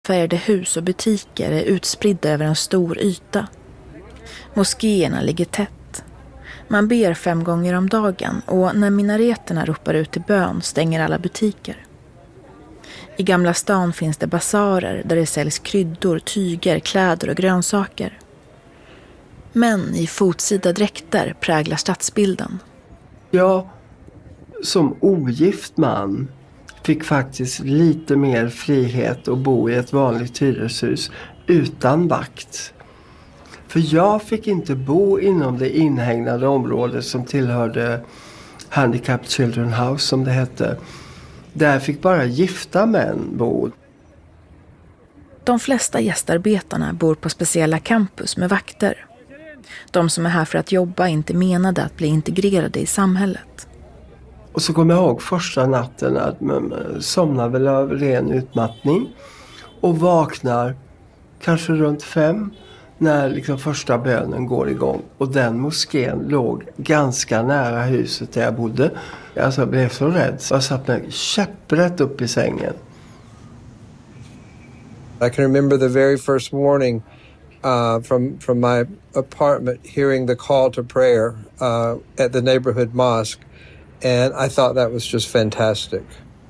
Färgade hus och butiker är utspridda över en stor yta. Moskéerna ligger tätt. Man ber 5 gånger om dagen och när minareterna ropar ut till bön stänger alla butiker. I Gamla stan finns det basarer där det säljs kryddor, tyger, kläder och grönsaker. Män i fotsida dräkter präglar stadsbilden. Jag som ogift man fick faktiskt lite mer frihet att bo i ett vanligt hyreshus utan vakt. För jag fick inte bo inom det inhägnade området som tillhörde Handicapped Children House som det hette. Där fick bara gifta män bo. De flesta gästarbetarna bor på speciella campus med vakter. De som är här för att jobba är inte menade att bli integrerade i samhället. Och så kommer jag ihåg första natten att man somnar väl av ren utmattning och vaknar kanske runt 5 när liksom första bönen går igång. Och den moskén låg ganska nära huset där jag bodde. Alltså jag blev så rädd så jag satt mig käpprätt upp i sängen. I can remember the very first morning from my apartment hearing the call to prayer at the neighborhood mosque. And I thought that was just fantastic.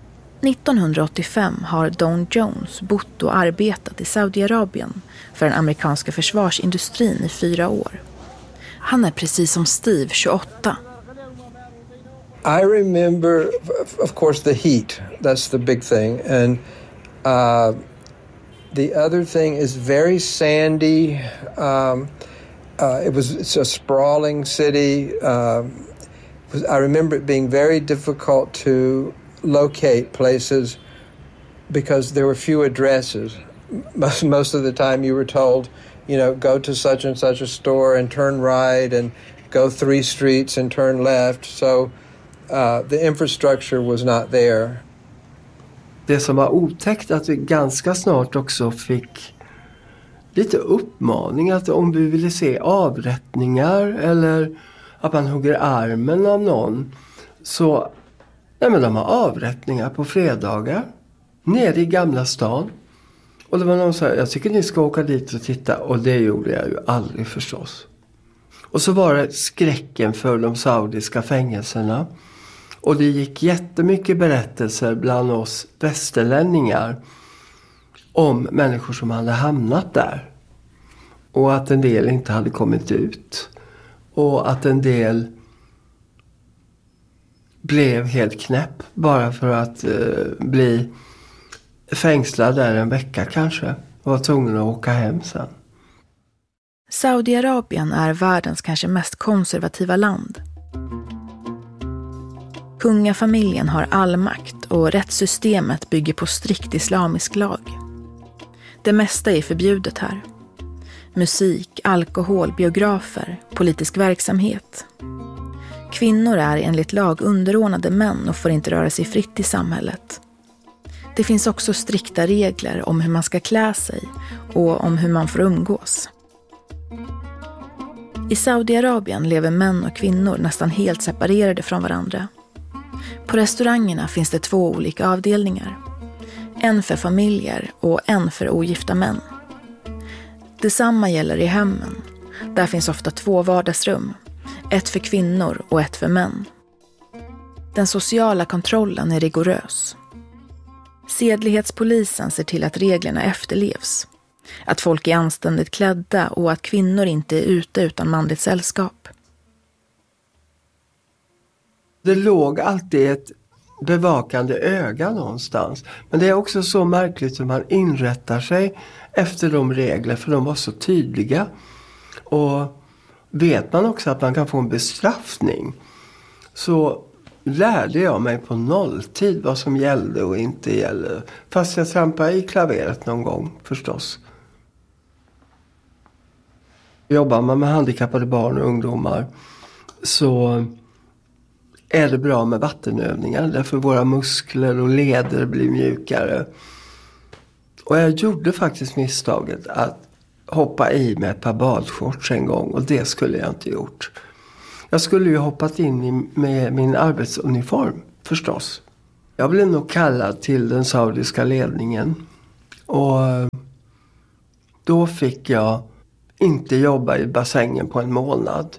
1985 har Don Jones bott och arbetat i Saudiarabien för den amerikanska försvarsindustrin i 4 år. Han är precis som Steve 28. I remember, of course, the heat. That's the big thing. And the other thing is very sandy. It's a sprawling city. I remember it being very difficult to locate places because there were few addresses. Most of the time you were told, go to such and such a store and turn right and go 3 streets and turn left. So the infrastructure was not there. Det som var otäckt att vi ganska snart också fick lite uppmaning att om vi ville se avrättningar eller att man hugger armen av någon så men de har avrättningar på fredagar nere i Gamla stan. Och det var någon som sa, jag tycker ni ska åka dit och titta. Och det gjorde jag ju aldrig förstås. Och så var det skräcken för de saudiska fängelserna. Och det gick jättemycket berättelser bland oss västerlänningar om människor som hade hamnat där. Och att en del inte hade kommit ut. Och att en del blev helt knäpp bara för att bli fängslad där en vecka kanske. Och var tvungen att åka hem sen. Saudiarabien är världens kanske mest konservativa land. Kungafamiljen har all makt och rättssystemet bygger på strikt islamisk lag. Det mesta är förbjudet här. Musik, alkohol, biografer, politisk verksamhet. Kvinnor är enligt lag underordnade män och får inte röra sig fritt i samhället. Det finns också strikta regler om hur man ska klä sig och om hur man får umgås. I Saudiarabien lever män och kvinnor nästan helt separerade från varandra. På restaurangerna finns det 2 olika avdelningar. En för familjer och en för ogifta män. Detsamma gäller i hemmen. Där finns ofta 2 vardagsrum. Ett för kvinnor och ett för män. Den sociala kontrollen är rigorös. Sedlighetspolisen ser till att reglerna efterlevs. Att folk är anständigt klädda och att kvinnor inte är ute utan manligt sällskap. Det låg alltid ett bevakande öga någonstans. Men det är också så märkligt hur man inrättar sig efter de regler, för de var så tydliga. Och vet man också att man kan få en bestraffning, så lärde jag mig på nolltid vad som gällde och inte gällde. Fast jag trampade i klaveret någon gång förstås. Jobbar man med handikappade barn och ungdomar så är det bra med vattenövningar. Därför våra muskler och leder blir mjukare. Och jag gjorde faktiskt misstaget att hoppa i med ett par badshorts en gång. Och det skulle jag inte gjort. Jag skulle ju hoppat in med min arbetsuniform förstås. Jag blev nog kallad till den saudiska ledningen. Och då fick jag inte jobba i bassängen på en månad.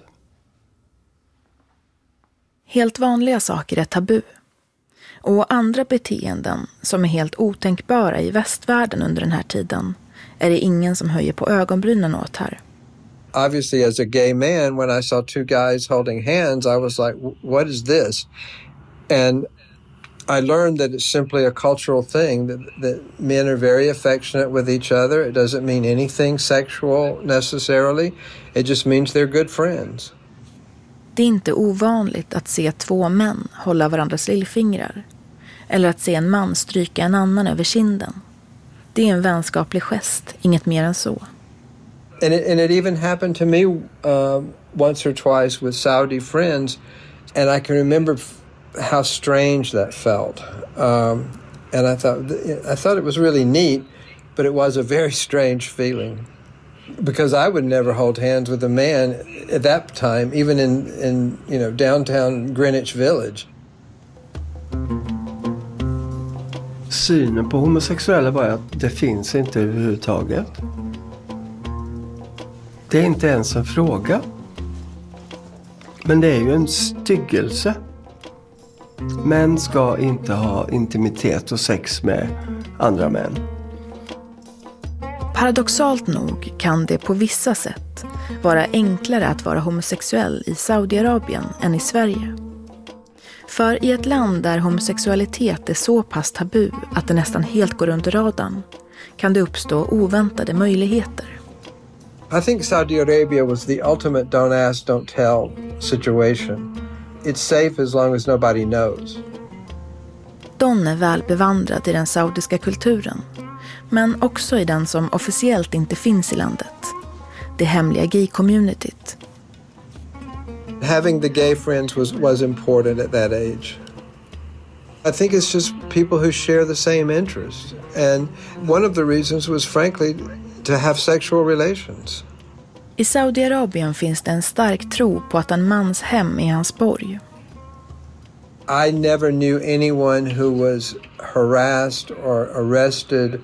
Helt vanliga saker är tabu. Och andra beteenden som är helt otänkbara i västvärlden under den här tiden är det ingen som höjer på ögonbrynen åt här. Obviously, as a gay man, when I saw two guys holding hands, I was like, what is this? And I learned that it's simply a cultural thing, that men are very affectionate with each other. It doesn't mean anything sexual necessarily. It just means they're good friends. Det är inte ovanligt att se två män hålla varandras lillfingrar. Eller att se en man stryka en annan över kinden. Det är en vänskaplig gest, inget mer än så. And it even happened to me once or twice with Saudi friends. And I can remember how strange that felt. And I thought it was really neat, but it was a very strange feeling. Because I would never hold hands with a man at that time, even in downtown Greenwich Village. Synen på homosexuella var att det finns inte överhuvudtaget. Det är inte ens en fråga. Men det är ju en styggelse. Män ska inte ha intimitet och sex med andra män. Paradoxalt nog kan det på vissa sätt vara enklare att vara homosexuell i Saudiarabien än i Sverige. För i ett land där homosexualitet är så pass tabu att det nästan helt går under radarn kan det uppstå oväntade möjligheter. I think Saudi Arabia was the ultimate don't ask, don't tell situation. It's safe as long as nobody knows. Don är väl bevandrad i den saudiska kulturen, men också i den som officiellt inte finns i landet. Det hemliga gay-communityt. Having the gay friends was important at that age. I think it's just people who share the same interests. And one of the reasons was frankly to have sexual relations. I Saudiarabien finns det en stark tro på att en mans hem är hans borg. I never knew anyone who was harassed or arrested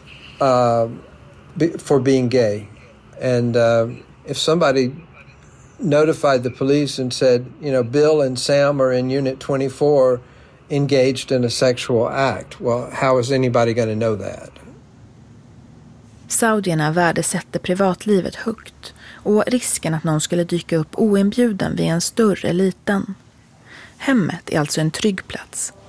for being gay. And if somebody notified the police and said, Bill and Sam are in Unit 24 engaged in a sexual act, well, how is anybody going to know that? Saudierna värdesätter privatlivet högt och risken att någon skulle dyka upp oinbjuden vid en större liten. Hemmet är alltså en trygg plats.